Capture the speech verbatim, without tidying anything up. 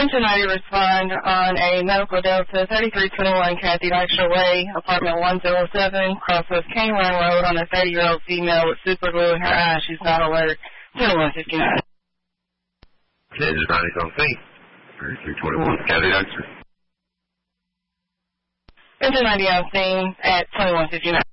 Attention ninety respond on a medical Delta thirty-three twenty-one Kathy Dykstra Way, apartment one oh seven, Crosswest Cane Run Road on a thirty-year-old female with super glue in her eye. She's not alert. twenty-one fifty-nine. Attention ninety on scene. thirty-three twenty-one Kathy Dykstra. Attention ninety on scene at twenty-one fifty-nine.